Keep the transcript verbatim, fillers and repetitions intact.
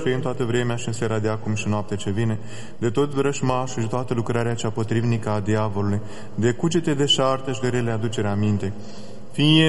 fie în toată vremea și în seara de acum și noapte ce vine, de tot vrășmașul și toată lucrarea cea potrivnică a diavolului, de cucete deșarte și de rele aducere aminte. Fie